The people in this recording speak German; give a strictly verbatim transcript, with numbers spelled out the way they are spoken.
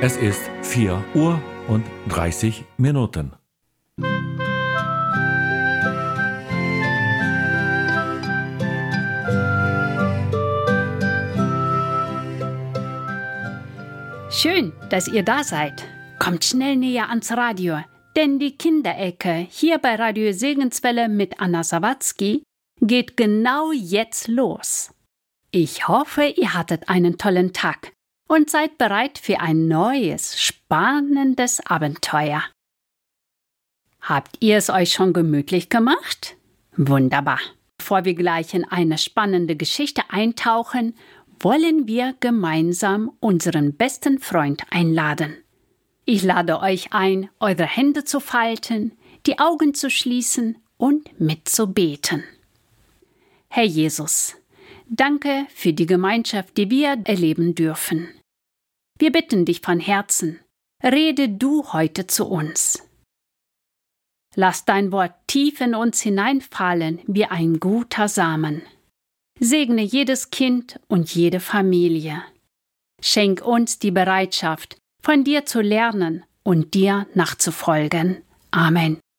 Es ist vier Uhr und dreißig Minuten. Schön, dass ihr da seid. Kommt schnell näher ans Radio, denn die Kinderecke hier bei Radio Segenswelle mit Anna Sawatzki geht genau jetzt los. Ich hoffe, ihr hattet einen tollen Tag und seid bereit für ein neues, spannendes Abenteuer. Habt ihr es euch schon gemütlich gemacht? Wunderbar. Bevor wir gleich in eine spannende Geschichte eintauchen, wollen wir gemeinsam unseren besten Freund einladen. Ich lade euch ein, eure Hände zu falten, die Augen zu schließen und mitzubeten. Herr Jesus, danke für die Gemeinschaft, die wir erleben dürfen. Wir bitten dich von Herzen, rede du heute zu uns. Lass dein Wort tief in uns hineinfallen wie ein guter Samen. Segne jedes Kind und jede Familie. Schenk uns die Bereitschaft, von dir zu lernen und dir nachzufolgen. Amen.